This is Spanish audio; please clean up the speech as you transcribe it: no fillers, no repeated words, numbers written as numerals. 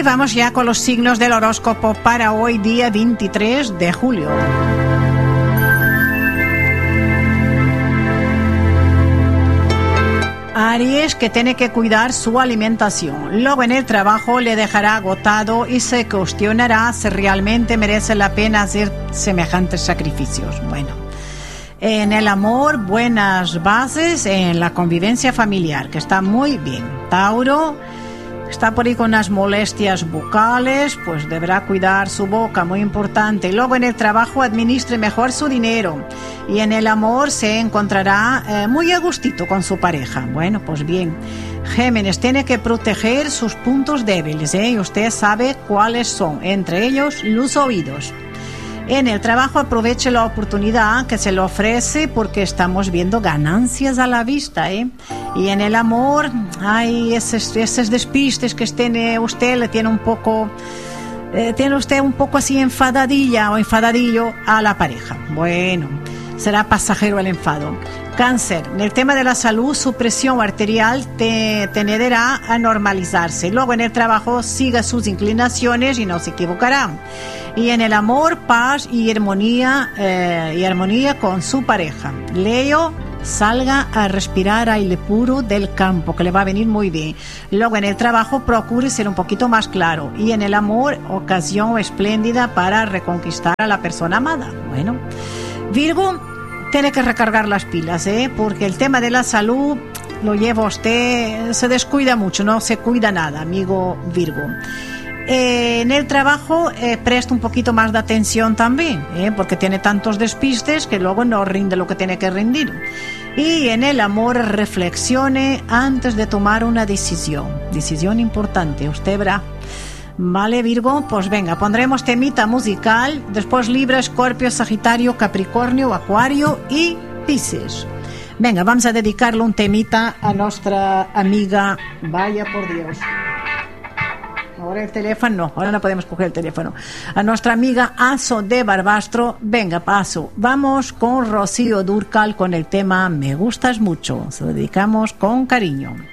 Y vamos ya con los signos del horóscopo para hoy, día 23 de julio. Aries, que tiene que cuidar su alimentación. Luego en el trabajo le dejará agotado y se cuestionará si realmente merece la pena hacer semejantes sacrificios. Bueno, en el amor, buenas bases en la convivencia familiar, que está muy bien. Tauro, está por ahí con unas molestias bucales, pues deberá cuidar su boca, muy importante. Luego en el trabajo administre mejor su dinero y en el amor se encontrará muy a gustito con su pareja. Bueno, pues bien. Géminis, tiene que proteger sus puntos débiles, y usted sabe cuáles son, entre ellos los oídos. En el trabajo aproveche la oportunidad que se le ofrece porque estamos viendo ganancias a la vista, Y en el amor hay esos despistes que tiene usted, le tiene un poco, tiene usted un poco así enfadadilla o enfadadillo a la pareja. Bueno, será pasajero el enfado. Cáncer, en el tema de la salud, su presión arterial tenderá a normalizarse. Luego en el trabajo siga sus inclinaciones y no se equivocará. Y en el amor, paz y armonía con su pareja. Leo, salga a respirar aire puro del campo, que le va a venir muy bien. Luego en el trabajo procure ser un poquito más claro. Y en el amor, ocasión espléndida para reconquistar a la persona amada. Bueno, Virgo, tiene que recargar las pilas, porque el tema de la salud lo lleva usted, se descuida mucho, no se cuida nada, amigo Virgo. En el trabajo presta un poquito más de atención también, porque tiene tantos despistes que luego no rinde lo que tiene que rendir. Y en el amor, reflexione antes de tomar una decisión importante, usted verá. Vale, Virgo, pues venga, pondremos temita musical, después Libra, Escorpio, Sagitario, Capricornio, Acuario y Piscis. Venga, vamos a dedicarle un temita a nuestra amiga, vaya por Dios. Ahora el teléfono, no, ahora no podemos coger el teléfono. A nuestra amiga Aso de Barbastro. Venga, paso. Vamos con Rocío Dúrcal con el tema Me gustas mucho. Se lo dedicamos con cariño.